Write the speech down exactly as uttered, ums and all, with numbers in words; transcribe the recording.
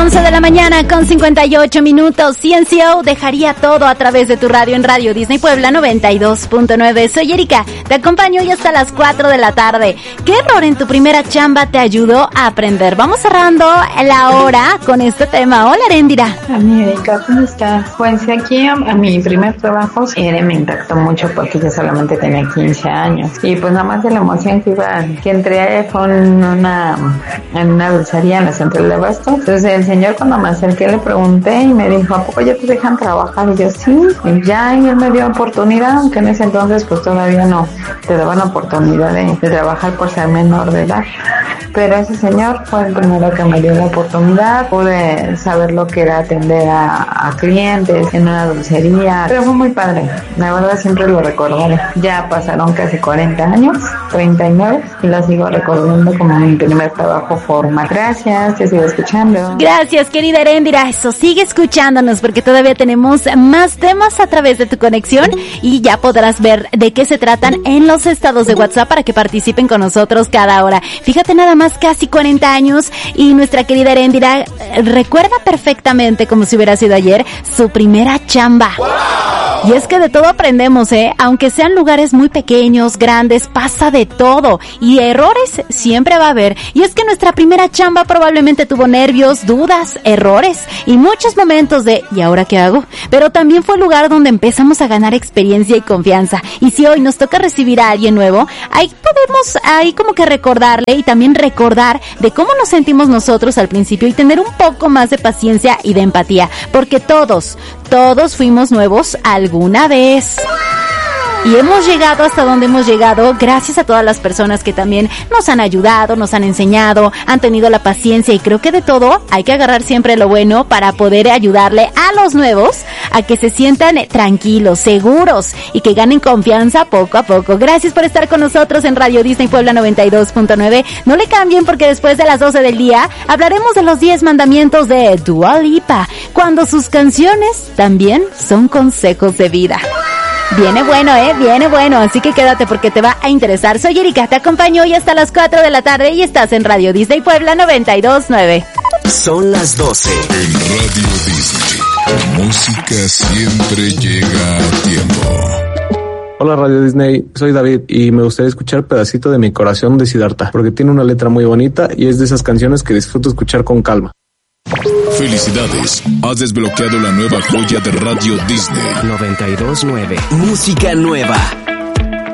once de la mañana con cincuenta y ocho minutos. C N C O dejaría todo a través de tu radio en Radio Disney Puebla noventa y dos punto nueve. Soy Erika, te acompaño hoy hasta las cuatro de la tarde. ¿Qué error en tu primera chamba te ayudó a aprender? Vamos cerrando la hora con este tema. Hola, Arendira. A mi Erika, ¿cómo estás? Pues aquí a, a mi primer trabajo eh, me impactó mucho porque yo solamente tenía quince años. Y pues nada más de la emoción que iba, que entré fue en una, en una dulcería en la central de Abasto. Entonces el señor, cuando me acerqué, le pregunté y me dijo, ¿a poco ya te dejan trabajar? Y yo, sí, y ya, y él me dio oportunidad, aunque en ese entonces pues todavía no te daban oportunidad de, de trabajar por ser menor de edad. Pero ese señor fue el primero que me dio la oportunidad. Pude saber lo que era atender a, a clientes en una dulcería, pero fue muy padre, la verdad siempre lo recordaré. Ya pasaron casi cuarenta años, treinta y nueve, y lo sigo recordando como mi primer trabajo formal. Gracias, te sigo escuchando. Gracias, querida Erendira. Eso, sigue escuchándonos porque todavía tenemos más temas a través de tu conexión y ya podrás ver de qué se tratan en los estados de WhatsApp para que participen con nosotros cada hora. Fíjate, nada más casi cuarenta años y nuestra querida Erendira recuerda perfectamente, como si hubiera sido ayer, su primera chamba. ¡Wow! Y es que de todo aprendemos, ¿eh? Aunque sean lugares muy pequeños, grandes, pasa de todo. Y errores siempre va a haber. Y es que nuestra primera chamba probablemente tuvo nervios, dudas, errores y muchos momentos de ¿y ahora qué hago? Pero también fue el lugar donde empezamos a ganar experiencia y confianza. Y si hoy nos toca recibir a alguien nuevo, ahí podemos, ahí como que recordarle y también recordar de cómo nos sentimos nosotros al principio y tener un poco más de paciencia y de empatía. Porque todos, todos fuimos nuevos alguna vez. Y hemos llegado hasta donde hemos llegado gracias a todas las personas que también nos han ayudado, nos han enseñado, han tenido la paciencia, y creo que de todo hay que agarrar siempre lo bueno para poder ayudarle a los nuevos a que se sientan tranquilos, seguros y que ganen confianza poco a poco. Gracias por estar con nosotros en Radio Disney Puebla noventa y dos punto nueve. No le cambien porque después de las doce del día hablaremos de los diez mandamientos de Dua Lipa, cuando sus canciones también son consejos de vida. Viene bueno, eh, viene bueno, así que quédate porque te va a interesar. Soy Erika, te acompaño hoy hasta las cuatro de la tarde y estás en Radio Disney Puebla noventa y dos punto nueve. Son las doce. En Radio Disney, la música siempre llega a tiempo. Hola Radio Disney, soy David y me gustaría escuchar Pedacito de mi corazón de Siddhartha, porque tiene una letra muy bonita y es de esas canciones que disfruto escuchar con calma. Felicidades, has desbloqueado la nueva joya de Radio Disney noventa y dos punto nueve. Música nueva.